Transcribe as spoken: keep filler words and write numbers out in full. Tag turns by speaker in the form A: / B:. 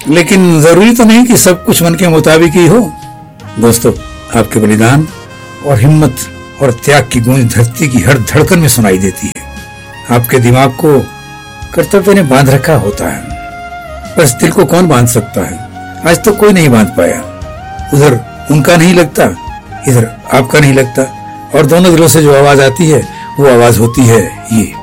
A: लेकिन जरूरी तो नहीं कि सब कुछ मन के मुताबिक ही हो। दोस्तों, आपके बलिदान और हिम्मत और त्याग की गूंज धरती की हर धड़कन में सुनाई देती है। आपके दिमाग को कर्तव्य ने बांध रखा होता है, बस दिल को कौन बांध सकता है? आज तो कोई नहीं बांध पाया। उधर उनका नहीं लगता, इधर आपका नहीं लगता, और दोनों दिलों से जो आवाज आती है वो आवाज होती है ये।